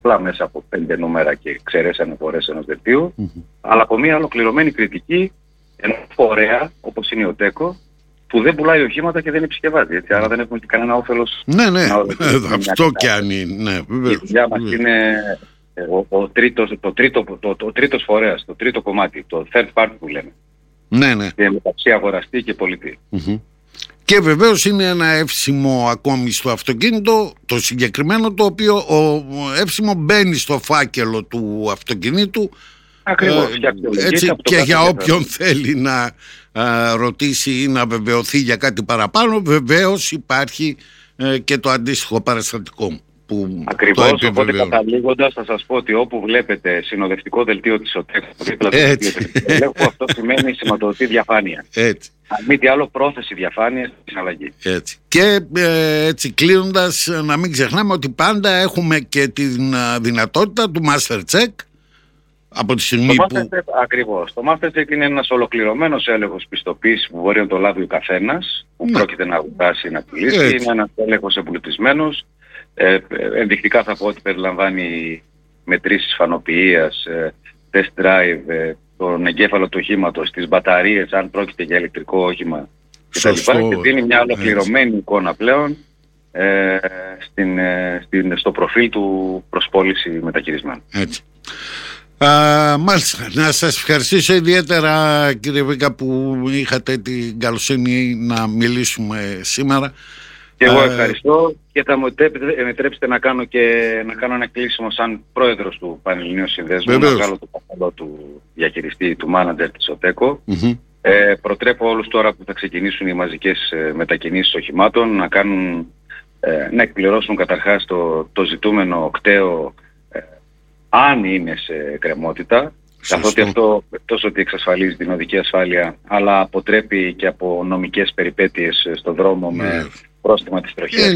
απλά μέσα από 5 νούμερα και ξερές αναφορές ενός δελτίου, αλλά από μια ολοκληρωμένη κριτική ενός φορέα, όπως είναι η ΟΤΕΚΟ, που δεν πουλάει οχήματα και δεν επισκευάζει. Έτσι, άρα δεν έχουμε και κανένα όφελος. Ναι, αυτό κι αν είναι. Η δουλειά μας είναι το τρίτος φορέας, το τρίτο κομμάτι, το third party που λέμε. Ναι. Και μεταξύ αγοραστή και πολιτή. Και βεβαίως είναι ένα εύσημο ακόμη στο αυτοκίνητο, το συγκεκριμένο, το οποίο εύσημο μπαίνει στο φάκελο του αυτοκινήτου. Ακριβώς. Και για όποιον θέλει να ρωτήσει ή να βεβαιωθεί για κάτι παραπάνω, βεβαίως υπάρχει και το αντίστοιχο παραστατικό. Ακριβώς, οπότε καταλήγοντας θα σας πω ότι όπου βλέπετε συνοδευτικό δελτίο της ΟΤΕΚ, αυτό σημαίνει σηματοδοτή διαφάνεια. Αν μη τι άλλο, πρόθεση διαφάνειας στην συναλλαγή. Και έτσι κλείνοντας, να μην ξεχνάμε ότι πάντα έχουμε και την δυνατότητα του Master Check από τη στιγμή Ακριβώς. Το Master Check είναι ένας ολοκληρωμένος έλεγχος πιστοποίησης που μπορεί να το λάβει ο καθένας που πρόκειται να αγοράσει ή να πουλήσει. Είναι ένας έλεγχος εμπλουτισμένος. Ενδεικτικά θα πω ότι περιλαμβάνει μετρήσεις φανοποιίας, test drive, τον εγκέφαλο του οχήματος, τις μπαταρίες, αν πρόκειται για ηλεκτρικό όχημα κτλ. Και δίνει μια ολοκληρωμένη εικόνα πλέον στο προφίλ του προς πώληση μεταχειρισμένου. Μάλιστα. Να σας ευχαριστήσω ιδιαίτερα, κύριε Βίκα, που είχατε την καλοσύνη να μιλήσουμε σήμερα. Και εγώ ευχαριστώ και θα μου επιτρέψετε να κάνω ένα κλείσιμο σαν πρόεδρος του Πανελληνίου Συνδέσμου, να βγάλω το καθαλό του διαχειριστή, του μάνατζερ της ΟΤΕΚΟ. Προτρέπω όλους τώρα που θα ξεκινήσουν οι μαζικές μετακινήσεις οχημάτων να εκπληρώσουν καταρχάς το ζητούμενο οκταίο, αν είναι σε εκκρεμότητα, καθότι αυτό τόσο ότι εξασφαλίζει την οδική ασφάλεια, αλλά αποτρέπει και από νομικές περιπέτειες στον δρόμο με πρόστιμα της τροχιάς.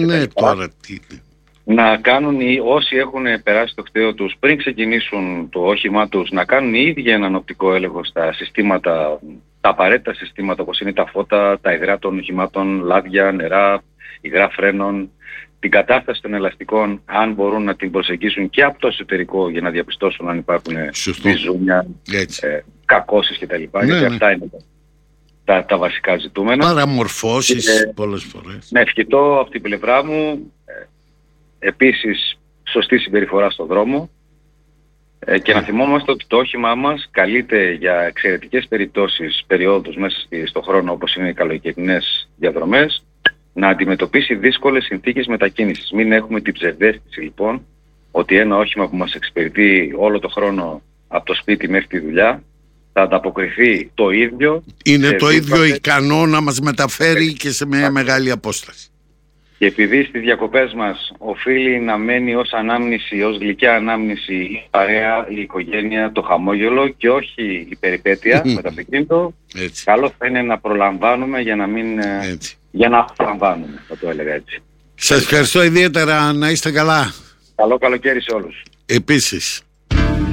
Να κάνουν όσοι έχουν περάσει το κταίο τους πριν ξεκινήσουν το όχημά τους, να κάνουν οι ίδιοι έναν οπτικό έλεγχο στα συστήματα, τα απαραίτητα συστήματα όπως είναι τα φώτα, τα υγρά των οχημάτων, λάδια, νερά, υγρά φρένων, την κατάσταση των ελαστικών, αν μπορούν να την προσεγγίσουν και από το εσωτερικό για να διαπιστώσουν αν υπάρχουν βυζούνια, κακώσεις κτλ. Γιατί αυτά είναι τα βασικά ζητούμενα. Παραμορφώσεις πολλές φορές. Ναι, ευχητώ από την πλευρά μου επίσης σωστή συμπεριφορά στον δρόμο και να θυμόμαστε ότι το όχημά μας καλείται για εξαιρετικές περιόδους μέσα στον χρόνο, όπως είναι οι καλοκαιρινές διαδρομές, να αντιμετωπίσει δύσκολες συνθήκες μετακίνησης. Μην έχουμε την ψευδαίσθηση λοιπόν ότι ένα όχημα που μας εξυπηρετεί όλο το χρόνο από το σπίτι μέχρι τη δουλειά θα ανταποκριθεί το ίδιο. Είναι το ίδιο ικανό να μας μεταφέρει και σε μια μεγάλη απόσταση. Και επειδή στις διακοπές μας οφείλει να μένει ως ανάμνηση, ως γλυκιά ανάμνηση η παρέα, η οικογένεια, το χαμόγελο και όχι η περιπέτεια με το αυτοκίνητο, καλό θα είναι να προλαμβάνουμε για να μην... για να απολαμβάνουμε, θα το έλεγα έτσι. Σας ευχαριστώ ιδιαίτερα, να είστε καλά. Καλό καλοκαίρι σε όλους. Επίσης.